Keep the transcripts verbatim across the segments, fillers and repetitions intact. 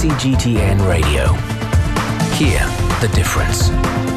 C G T N Radio. Hear the difference.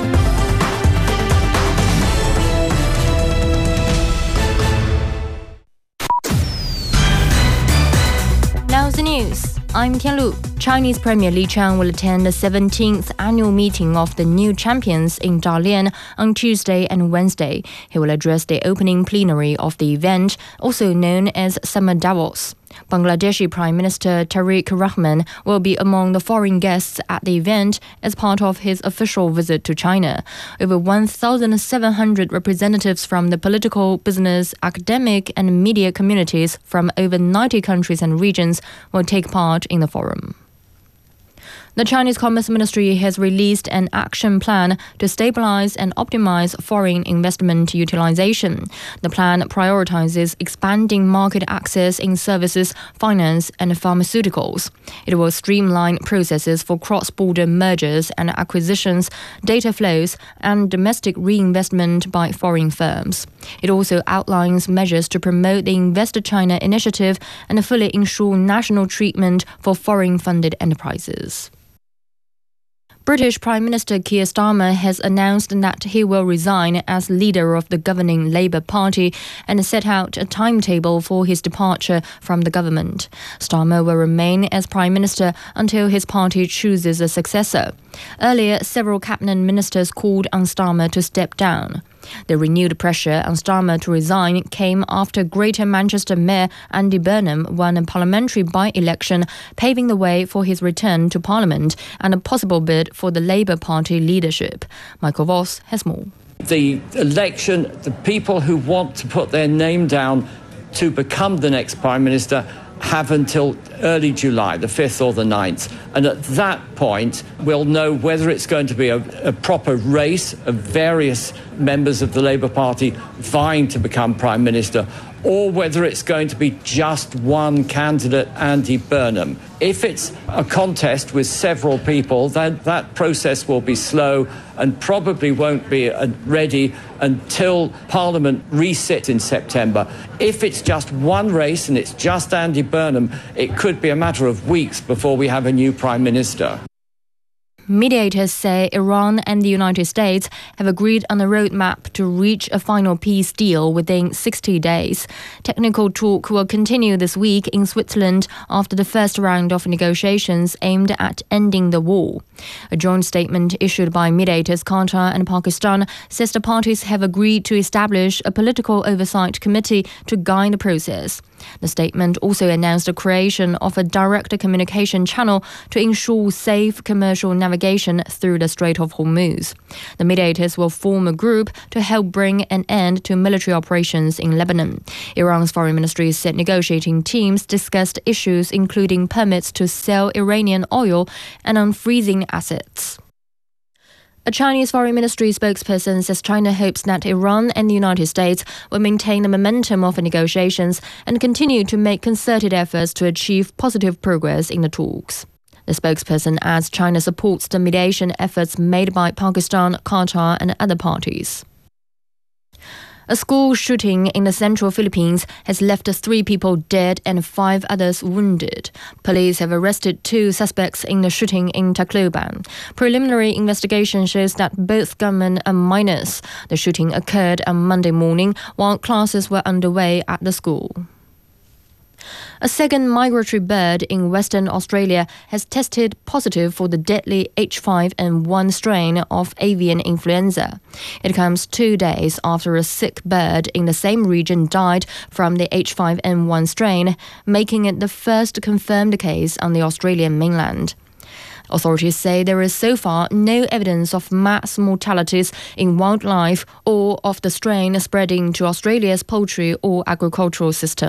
Now the news. I'm Tianlu. Chinese Premier Li Qiang will attend the seventeenth annual meeting of the new champions in Dalian on Tuesday and Wednesday. He will address the opening plenary of the event, also known as Summer Davos. Bangladeshi Prime Minister Tariq Rahman will be among the foreign guests at the event as part of his official visit to China. Over one thousand seven hundred representatives from the political, business, academic and media communities from over ninety countries and regions will take part in the forum. The Chinese Commerce Ministry has released an action plan to stabilize and optimize foreign investment utilization. The plan prioritizes expanding market access in services, finance, and pharmaceuticals. It will streamline processes for cross-border mergers and acquisitions, data flows, and domestic reinvestment by foreign firms. It also outlines measures to promote the Invest China initiative and fully ensure national treatment for foreign-funded enterprises. British Prime Minister Keir Starmer has announced that he will resign as leader of the governing Labour Party and set out a timetable for his departure from the government. Starmer will remain as Prime Minister until his party chooses a successor. Earlier, several cabinet ministers called on Starmer to step down. The renewed pressure on Starmer to resign came after Greater Manchester Mayor Andy Burnham won a parliamentary by-election, paving the way for his return to Parliament and a possible bid for the Labour Party leadership. Michael Voss has more. The election, the people who want to put their name down to become the next Prime Minister have until early July, the fifth or the ninth. And at that point, we'll know whether it's going to be a, a proper race of various members of the Labour Party vying to become Prime Minister, or whether it's going to be just one candidate, Andy Burnham. If it's a contest with several people, then that process will be slow and probably won't be ready until Parliament resits in September. If it's just one race and it's just Andy Burnham, it could be a matter of weeks before we have a new Prime Minister. Mediators say Iran and the United States have agreed on a roadmap to reach a final peace deal within sixty days. Technical talk will continue this week in Switzerland after the first round of negotiations aimed at ending the war. A joint statement issued by mediators Qatar and Pakistan says the parties have agreed to establish a political oversight committee to guide the process. The statement also announced the creation of a direct communication channel to ensure safe commercial navigation through the Strait of Hormuz. The mediators will form a group to help bring an end to military operations in Lebanon. Iran's foreign ministry said negotiating teams discussed issues including permits to sell Iranian oil and unfreezing assets. A Chinese Foreign Ministry spokesperson says China hopes that Iran and the United States will maintain the momentum of the negotiations and continue to make concerted efforts to achieve positive progress in the talks. The spokesperson adds China supports the mediation efforts made by Pakistan, Qatar and other parties. A school shooting in the central Philippines has left three people dead and five others wounded. Police have arrested two suspects in the shooting in Tacloban. Preliminary investigation shows that both gunmen are minors. The shooting occurred on Monday morning while classes were underway at the school. A second migratory bird in Western Australia has tested positive for the deadly H five N one strain of avian influenza. It comes two days after a sick bird in the same region died from the H five N one strain, making it the first confirmed case on the Australian mainland. Authorities say there is so far no evidence of mass mortalities in wildlife or of the strain spreading to Australia's poultry or agricultural system.